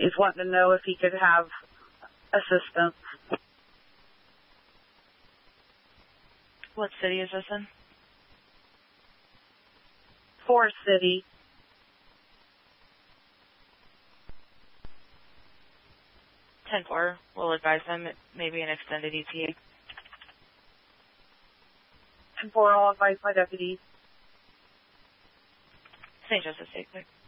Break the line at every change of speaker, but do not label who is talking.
He's wanting to know if he could have assistance.
What city is this in?
Forest City.
10-4. We'll advise them maybe an extended ETA.
10-4, all advised by deputies.
St. Joseph State Clinic.